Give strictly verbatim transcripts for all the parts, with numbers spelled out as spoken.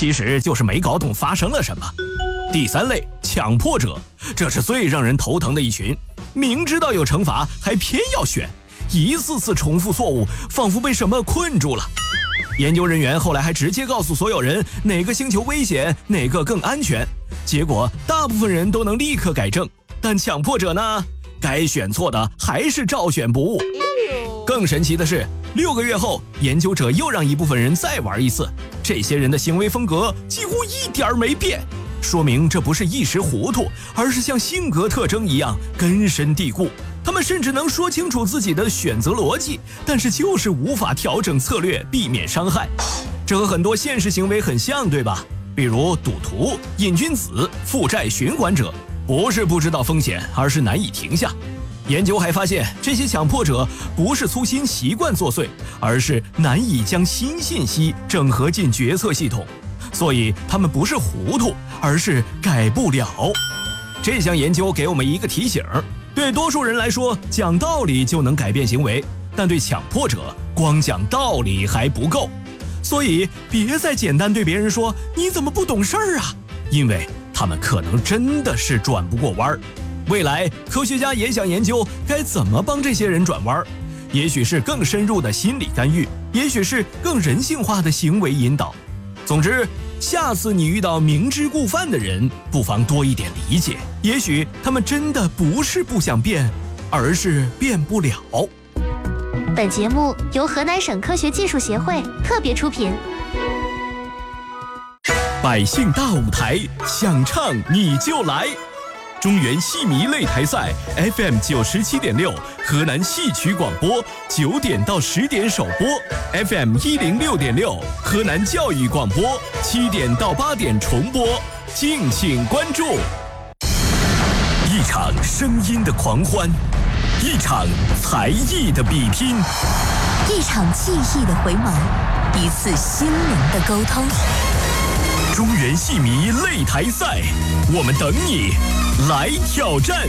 其实就是没搞懂发生了什么。第三类，强迫者，这是最让人头疼的一群，明知道有惩罚还偏要选，一次次重复错误，仿佛被什么困住了。研究人员后来还直接告诉所有人哪个星球危险，哪个更安全，结果大部分人都能立刻改正，但强迫者呢，该选错的还是照选不误。更神奇的是，六个月后，研究者又让一部分人再玩一次，这些人的行为风格几乎一点没变，说明这不是一时糊涂，而是像性格特征一样根深蒂固。他们甚至能说清楚自己的选择逻辑，但是就是无法调整策略，避免伤害。这和很多现实行为很像，对吧？比如赌徒、瘾君子、负债循环者，不是不知道风险，而是难以停下。研究还发现，这些强迫者不是粗心习惯作祟，而是难以将新信息整合进决策系统，所以他们不是糊涂，而是改不了。这项研究给我们一个提醒，对多数人来说，讲道理就能改变行为，但对强迫者，光讲道理还不够。所以别再简单对别人说你怎么不懂事儿啊，因为他们可能真的是转不过弯儿。未来科学家也想研究该怎么帮这些人转弯，也许是更深入的心理干预，也许是更人性化的行为引导。总之，下次你遇到明知故犯的人，不妨多一点理解，也许他们真的不是不想变，而是变不了。 本节目由河南省科学技术协会特别出品。 百姓大舞台，想唱你就来。中原戏迷擂台赛 F M 九十七点六，河南戏曲广播九点到十点首播 ，F M 一零六点六，河南教育广播七点到八点重播，敬请关注。一场声音的狂欢，一场才艺的比拼， 一场记忆的回眸，一次心灵的沟通。 中原戏迷擂台赛，我们等你来挑战。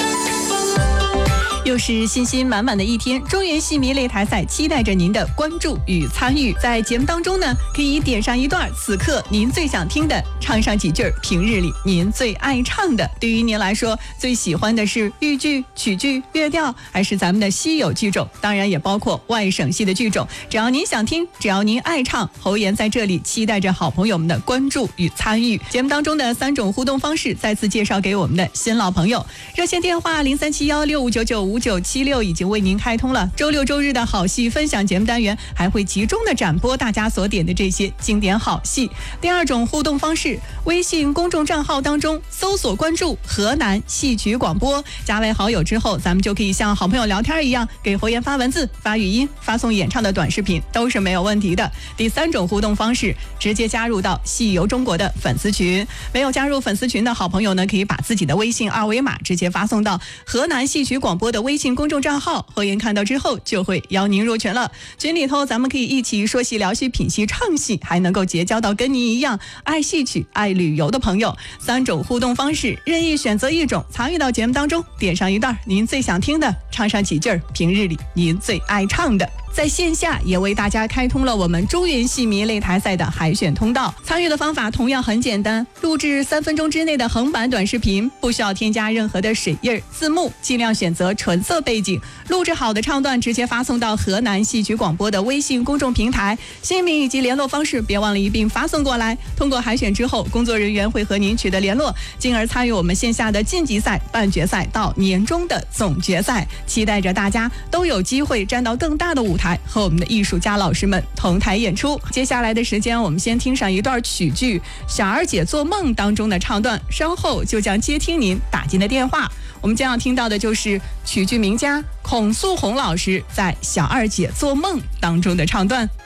又是信心满满的一天，中原戏迷擂台赛期待着您的关注与参与。在节目当中呢，可以点上一段此刻您最想听的，唱上几句平日里您最爱唱的。对于您来说，最喜欢的是豫剧、曲剧、乐调，还是咱们的稀有剧种？当然也包括外省戏的剧种。只要您想听，只要您爱唱，侯岩在这里期待着好朋友们的关注与参与。节目当中的三种互动方式再次介绍给我们的新老朋友。热线电话零三七幺六五九九五九七六已经为您开通了。周六周日的好戏分享节目单元还会集中的展播大家所点的这些经典好戏。第二种互动方式，微信公众账号当中搜索关注河南戏曲广播，加为好友之后，咱们就可以像好朋友聊天一样，给侯岩发文字、发语音、发送演唱的短视频，都是没有问题的。第三种互动方式，直接加入到戏游中国的粉丝群。没有加入粉丝群的好朋友呢，可以把自己的微信二维码直接发送到河南戏曲广播的微信公众账号，侯岩看到之后就会邀您入群了。群里头咱们可以一起说戏聊戏品戏唱戏，还能够结交到跟您一样爱戏曲爱旅游的朋友。三种互动方式任意选择一种，参与到节目当中，点上一段您最想听的，唱上几句平日里您最爱唱的。在线下也为大家开通了我们中原戏迷擂台赛的海选通道，参与的方法同样很简单，录制三分钟之内的横版短视频，不需要添加任何的水印字幕，尽量选择纯色背景，录制好的唱段直接发送到河南戏曲广播的微信公众平台，姓名以及联络方式别忘了一并发送过来。通过海选之后，工作人员会和您取得联络，进而参与我们线下的晋级赛、半决赛到年终的总决赛。期待着大家都有机会站到更大的舞台，和我们的艺术家老师们同台演出。接下来的时间，我们先听上一段曲剧《小二姐做梦》当中的唱段，稍后就将接听您打进的电话。我们将要听到的就是曲剧名家孔素红老师在《小二姐做梦》当中的唱段。